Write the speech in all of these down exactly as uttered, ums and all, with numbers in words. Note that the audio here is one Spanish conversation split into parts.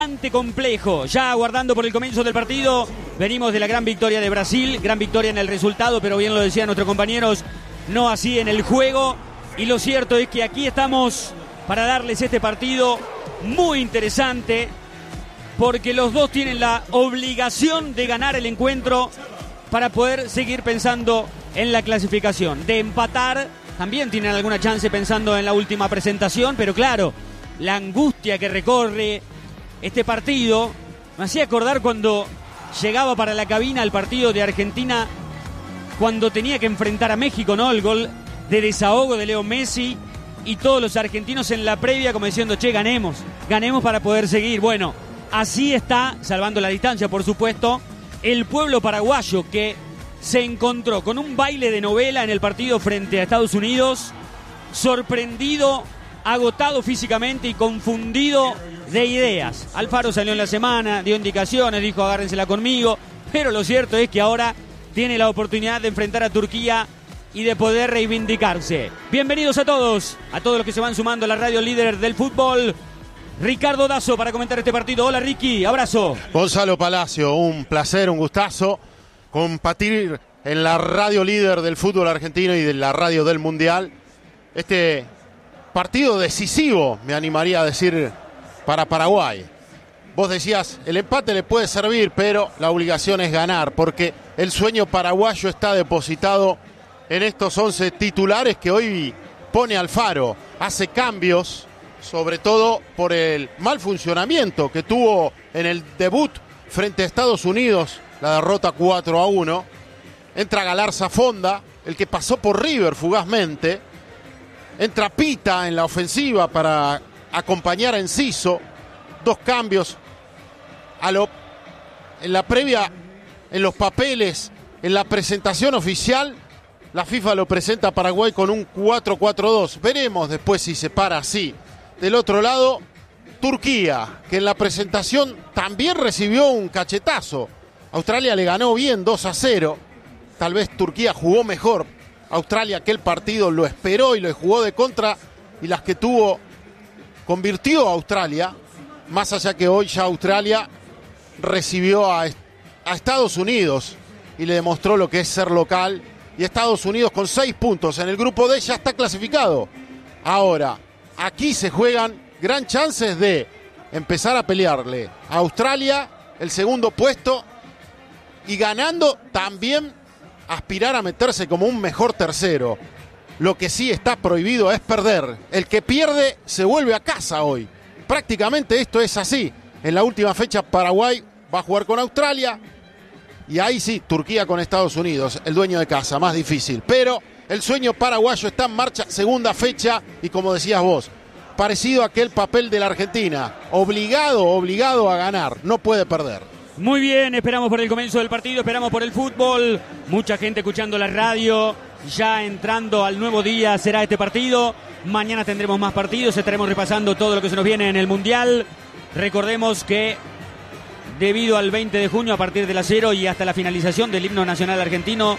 Bastante complejo, ya aguardando por el comienzo del partido. Venimos de la gran victoria de Brasil, gran victoria en el resultado, pero bien lo decían nuestros compañeros, no así en el juego. Y lo cierto es que aquí estamos para darles este partido muy interesante, porque los dos tienen la obligación de ganar el encuentro para poder seguir pensando en la clasificación. De empatar, también tienen alguna chance pensando en la última presentación, pero claro, la angustia que recorre este partido me hacía acordar cuando llegaba para la cabina el partido de Argentina, cuando tenía que enfrentar a México, ¿no? El gol de desahogo de Leo Messi y todos los argentinos en la previa como diciendo, che, ganemos, ganemos para poder seguir. Bueno, así está, salvando la distancia, por supuesto, el pueblo paraguayo, que se encontró con un baile de novela en el partido frente a Estados Unidos, sorprendido, agotado físicamente y confundido de ideas. Alfaro salió en la semana, dio indicaciones, dijo agárrensela conmigo, pero lo cierto es que ahora tiene la oportunidad de enfrentar a Turquía y de poder reivindicarse. Bienvenidos a todos, a todos los que se van sumando a la radio líder del fútbol. Ricardo Dazo para comentar este partido. Hola Ricky, abrazo. Gonzalo Palacio, un placer, un gustazo compartir en la radio líder del fútbol argentino y de la radio del Mundial este partido decisivo, me animaría a decir, para Paraguay. Vos decías, el empate le puede servir, pero la obligación es ganar, porque el sueño paraguayo está depositado en estos once titulares que hoy pone Alfaro. Hace cambios, sobre todo por el mal funcionamiento que tuvo en el debut frente a Estados Unidos, la derrota cuatro a uno. Entra Galarza Fonda, el que pasó por River fugazmente. Entra Pita en la ofensiva para acompañar a Enciso. Dos cambios. A lo, en la previa, en los papeles, en la presentación oficial, la FIFA lo presenta a Paraguay con un cuatro cuatro dos. Veremos después si se para así. Del otro lado, Turquía, que en la presentación también recibió un cachetazo. Australia le ganó bien dos a cero. Tal vez Turquía jugó mejor. Australia aquel partido lo esperó y lo jugó de contra, y las que tuvo convirtió a Australia, más allá que hoy ya Australia recibió a, a Estados Unidos y le demostró lo que es ser local, y Estados Unidos con seis puntos en el grupo D ya está clasificado. Ahora, aquí se juegan gran chances de empezar a pelearle a Australia el segundo puesto y ganando también aspirar a meterse como un mejor tercero. Lo que sí está prohibido es perder. El que pierde se vuelve a casa hoy. Prácticamente esto es así. En la última fecha Paraguay va a jugar con Australia y ahí sí, Turquía con Estados Unidos, el dueño de casa, más difícil. Pero el sueño paraguayo está en marcha, segunda fecha, y como decías vos, parecido a aquel papel de la Argentina, obligado, obligado a ganar, no puede perder. Muy bien, esperamos por el comienzo del partido, esperamos por el fútbol, mucha gente escuchando la radio, ya entrando al nuevo día será este partido, mañana tendremos más partidos, estaremos repasando todo lo que se nos viene en el Mundial. Recordemos que debido al veinte de junio, a partir de las cero y hasta la finalización del himno nacional argentino,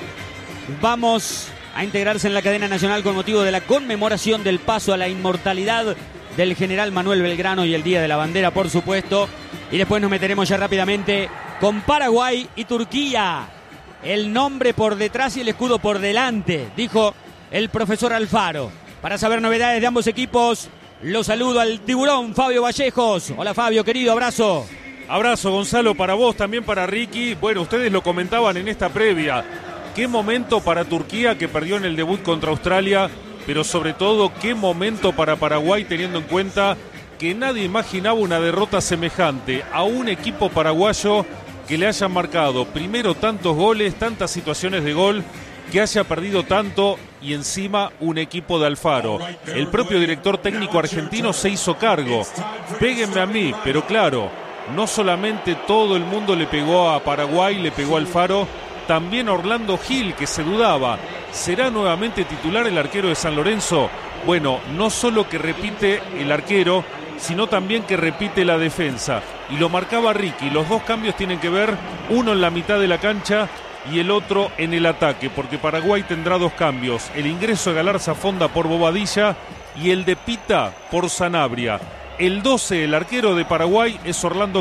vamos a integrarse en la cadena nacional con motivo de la conmemoración del paso a la inmortalidad del general Manuel Belgrano y el Día de la Bandera, por supuesto. Y después nos meteremos ya rápidamente con Paraguay y Turquía. El nombre por detrás y el escudo por delante, dijo el profesor Alfaro. Para saber novedades de ambos equipos, lo saludo al tiburón Fabio Vallejos. Hola Fabio, querido, abrazo. Abrazo, Gonzalo, para vos, también para Ricky. Bueno, ustedes lo comentaban en esta previa. Qué momento para Turquía, que perdió en el debut contra Australia, pero sobre todo qué momento para Paraguay, teniendo en cuenta que nadie imaginaba una derrota semejante a un equipo paraguayo que le hayan marcado primero tantos goles, tantas situaciones de gol, que haya perdido tanto, y encima un equipo de Alfaro. El propio director técnico argentino se hizo cargo. Péguenme a mí, pero claro, no solamente todo el mundo le pegó a Paraguay, le pegó a Alfaro, también Orlando Gil, que se dudaba, ¿será nuevamente titular el arquero de San Lorenzo? Bueno, no solo que repite el arquero, sino también que repite la defensa. Y lo marcaba Ricky, los dos cambios tienen que ver, uno en la mitad de la cancha y el otro en el ataque, porque Paraguay tendrá dos cambios, el ingreso de Galarza Fonda por Bobadilla y el de Pita por Sanabria. El doce, el arquero de Paraguay, es Orlando